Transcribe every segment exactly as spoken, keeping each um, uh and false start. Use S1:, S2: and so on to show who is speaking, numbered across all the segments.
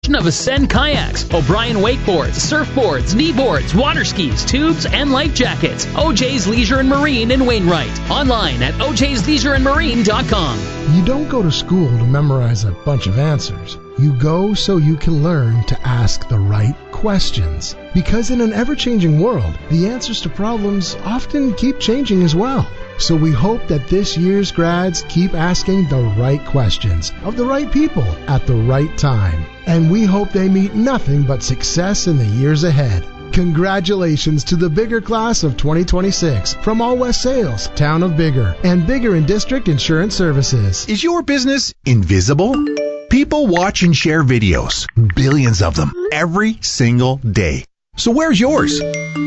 S1: selection of Ascend kayaks, O'Brien wakeboards, surfboards, kneeboards, water skis, tubes, and life jackets. O J's Leisure and Marine in Wainwright. Online at o j's leisure and marine dot com.
S2: You don't go to school to memorize a bunch of answers. You go so you can learn to ask the right questions. Because in an ever-changing world, the answers to problems often keep changing as well. So we hope that this year's grads keep asking the right questions of the right people at the right time. And we hope they meet nothing but success in the years ahead. Congratulations to the Bigger class of twenty twenty-six from All West Sales, Town of Bigger, and Bigger and District Insurance Services.
S3: Is your business invisible? People watch and share videos, billions of them, every single day. So where's yours?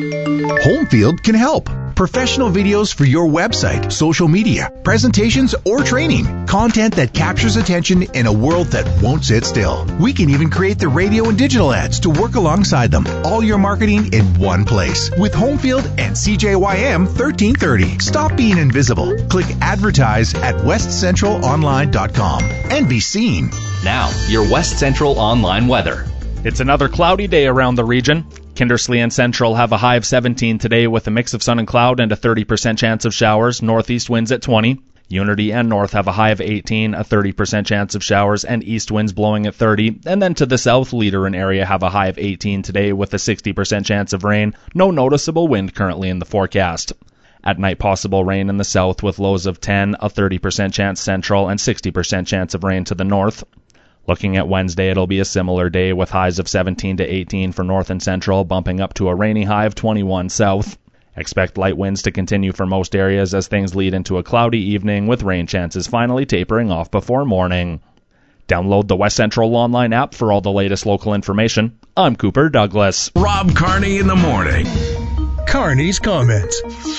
S3: Homefield can help. Professional videos for your website, social media, presentations, or training. Content that captures attention in a world that won't sit still. We can even create the radio and digital ads to work alongside them. All your marketing in one place. With Homefield and C J Y M thirteen thirty. Stop being invisible. Click advertise at west central online dot com and be seen.
S4: Now, your West Central online weather.
S5: It's another cloudy day around the region. Kindersley and Central have a high of seventeen today with a mix of sun and cloud and a thirty percent chance of showers. Northeast winds at twenty. Unity and North have a high of eighteen, a thirty percent chance of showers, and east winds blowing at thirty. And then to the south, Leader and area have a high of eighteen today with a sixty percent chance of rain. No noticeable wind currently in the forecast. At night, possible rain in the south with lows of ten, a thirty percent chance central, and sixty percent chance of rain to the north. Looking at Wednesday, it'll be a similar day with highs of seventeen to eighteen for north and central, bumping up to a rainy high of twenty-one south. Expect light winds to continue for most areas as things lead into a cloudy evening with rain chances finally tapering off before morning. Download the West Central online app for all the latest local information. I'm Cooper Douglas.
S6: Rob Carney in the morning. Carney's Comments.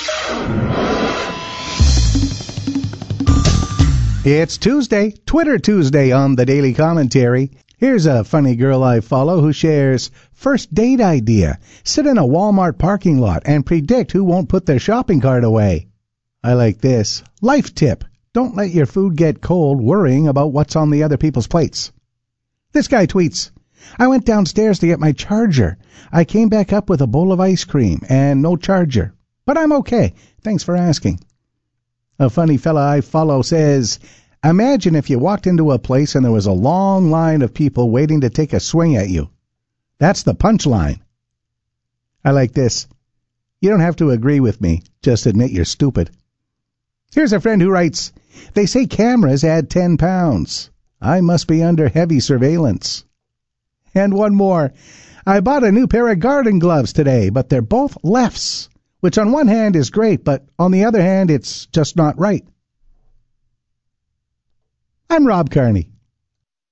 S7: It's Tuesday, Twitter Tuesday on the Daily Commentary. Here's a funny girl I follow who shares first date idea. Sit in a Walmart parking lot and predict who won't put their shopping cart away. I like this. Life tip. Don't let your food get cold worrying about what's on the other people's plates. This guy tweets, I went downstairs to get my charger. I came back up with a bowl of ice cream and no charger. But I'm okay. Thanks for asking. A funny fella I follow says, imagine if you walked into a place and there was a long line of people waiting to take a swing at you. That's the punchline. I like this. You don't have to agree with me. Just admit you're stupid. Here's a friend who writes, they say cameras add ten pounds. I must be under heavy surveillance. And one more. I bought a new pair of garden gloves today, but they're both lefts. Which on one hand is great, but on the other hand, it's just not right. I'm Rob Carney.